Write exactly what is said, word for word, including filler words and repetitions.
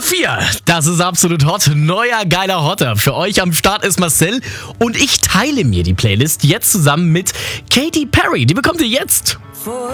vier, das ist absolut hot. Neuer geiler Hotter. Für euch am Start ist Marcel und ich teile mir die Playlist jetzt zusammen mit Katy Perry. Die bekommt ihr jetzt.